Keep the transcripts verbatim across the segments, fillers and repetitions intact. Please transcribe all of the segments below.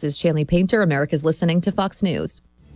This is Shanley Painter. America's listening to Fox News.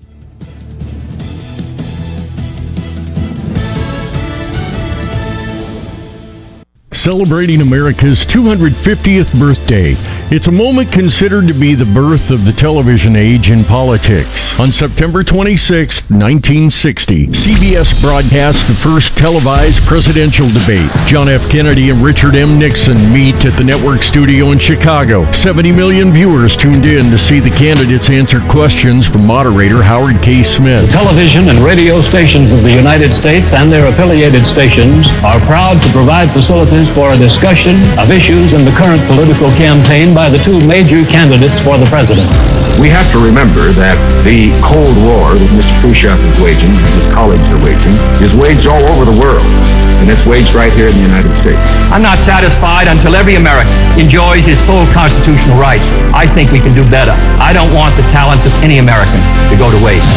Celebrating America's two hundred fiftieth birthday. It's a moment considered to be the birth of the television age in politics. On September twenty-sixth, nineteen sixty, C B S broadcast the first televised presidential debate. John F. Kennedy and Richard M. Nixon meet at the network studio in Chicago. seventy million viewers tuned in to see the candidates answer questions from moderator Howard K. Smith. The television and radio stations of the United States and their affiliated stations are proud to provide facilities for a discussion of issues in the current political campaign by the two major candidates for the presidency. We have to remember that the Cold War that Mister Khrushchev is waging, and his colleagues are waging, is waged all over the world, and it's waged right here in the United States. I'm not satisfied until every American enjoys his full constitutional rights. I think we can do better. I don't want the talents of any American to go to waste.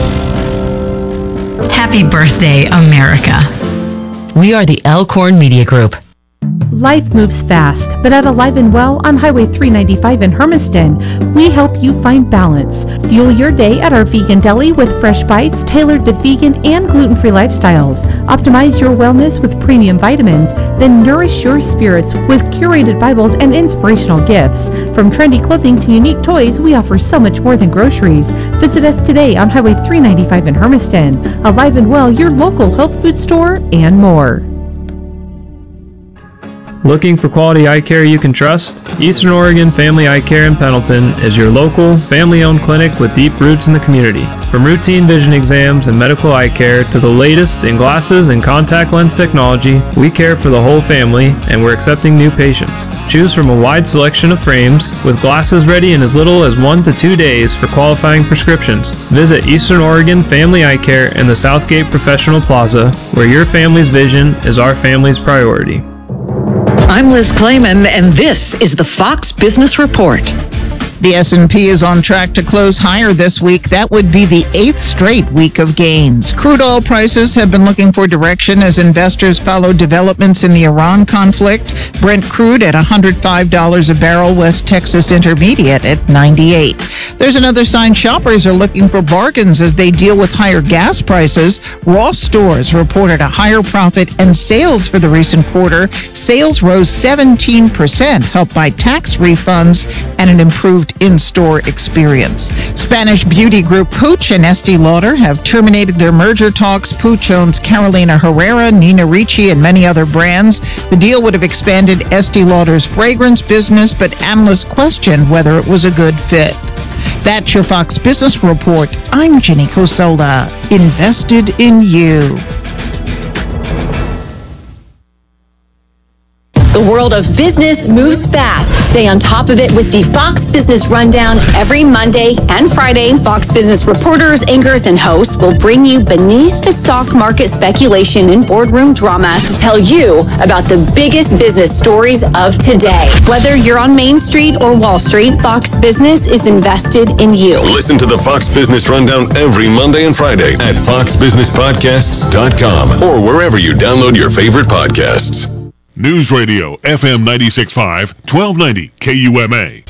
Happy birthday, America. We are the Elkhorn Media Group. Life moves fast, but at Alive and Well on Highway three ninety-five in Hermiston, we help you find balance. Fuel your day at our vegan deli with fresh bites tailored to vegan and gluten-free lifestyles. Optimize your wellness with premium vitamins, then nourish your spirits with curated Bibles and inspirational gifts. From trendy clothing to unique toys, we offer so much more than groceries. Visit us today on Highway three ninety-five in Hermiston. Alive and Well, your local health food store, and more. Looking for quality eye care you can trust? Eastern Oregon Family Eye Care in Pendleton is your local, family-owned clinic with deep roots in the community. From routine vision exams and medical eye care to the latest in glasses and contact lens technology, we care for the whole family, and we're accepting new patients. Choose from a wide selection of frames, with glasses ready in as little as one to two days for qualifying prescriptions. Visit Eastern Oregon Family Eye Care in the Southgate Professional Plaza, where your family's vision is our family's priority. I'm Liz Clayman, and this is the Fox Business Report. The S and P is on track to close higher this week. That would be the eighth straight week of gains. Crude oil prices have been looking for direction as investors follow developments in the Iran conflict. Brent crude at one hundred five dollars a barrel, West Texas Intermediate at ninety-eight. There's another sign shoppers are looking for bargains as they deal with higher gas prices. Ross Stores reported a higher profit and sales for the recent quarter. Sales rose seventeen percent, helped by tax refunds and an improved in-store experience. Spanish beauty group Puig and Estee Lauder have terminated their merger talks. Puig owns Carolina Herrera, Nina Ricci, and many other brands. The deal would have expanded Estee Lauder's fragrance business, but analysts question whether it was a good fit. That's your Fox Business Report. I'm Jenny Cosola. Invested in you. The world of business moves fast. Stay on top of it with the Fox Business Rundown every Monday and Friday. Fox Business reporters, anchors, and hosts will bring you beneath the stock market speculation and boardroom drama to tell you about the biggest business stories of today. Whether you're on Main Street or Wall Street, Fox Business is invested in you. Listen to the Fox Business Rundown every Monday and Friday at fox business podcasts dot com or wherever you download your favorite podcasts. News Radio, F M ninety-six point five, twelve ninety K U M A.